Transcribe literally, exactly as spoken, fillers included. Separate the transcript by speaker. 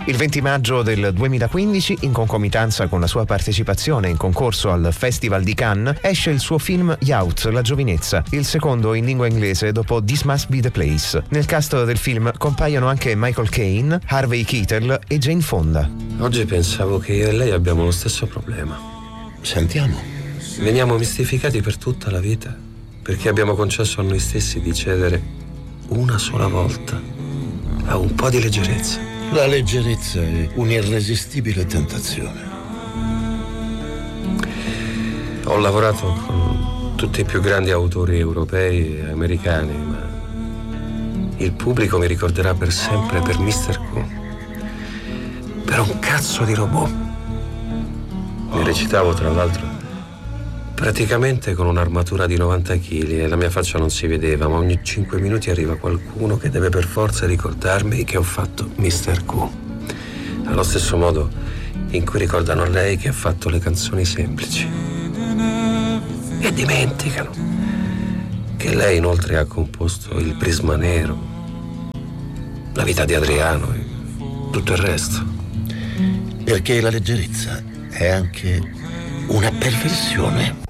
Speaker 1: Il venti maggio del duemilaquindici, in concomitanza con la sua partecipazione in concorso al Festival di Cannes, esce il suo film Youth, la giovinezza, il secondo in lingua inglese dopo This Must Be the Place. Nel cast del film compaiono anche Michael Caine, Harvey Keitel e Jane Fonda.
Speaker 2: Oggi pensavo che io e lei abbiamo lo stesso problema.
Speaker 3: Sentiamo.
Speaker 2: Veniamo mistificati per tutta la vita perché abbiamo concesso a noi stessi di cedere una sola volta a un po' di leggerezza.
Speaker 3: La leggerezza è un'irresistibile tentazione.
Speaker 2: Ho lavorato con tutti i più grandi autori europei e americani, ma il pubblico mi ricorderà per sempre per mister Q. Per un cazzo di robot. Mi recitavo, tra l'altro, praticamente con un'armatura di novanta chili e la mia faccia non si vedeva, ma ogni cinque minuti arriva qualcuno che deve per forza ricordarmi che ho fatto mister Q. Allo stesso modo in cui ricordano a lei che ha fatto le canzoni semplici. E dimenticano che lei inoltre ha composto Il Prisma Nero, La vita di Adriano e tutto il resto.
Speaker 3: Perché la leggerezza è anche una perversione.